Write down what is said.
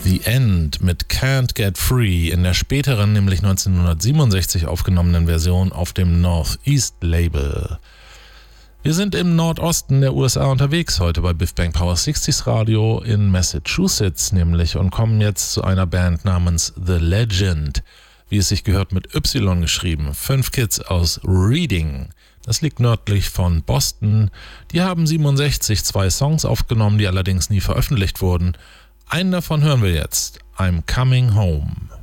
The End mit Can't Get Free in der späteren, nämlich 1967 aufgenommenen Version auf dem Northeast Label. Wir sind im Nordosten der USA unterwegs, heute bei Biff Bang Power 60s Radio in Massachusetts nämlich, und kommen jetzt zu einer Band namens The Legend, wie es sich gehört mit Y geschrieben, 5 Kids aus Reading. Das liegt nördlich von Boston. Die haben 67 2 Songs aufgenommen, die allerdings nie veröffentlicht wurden. Einen davon hören wir jetzt, I'm Coming Home.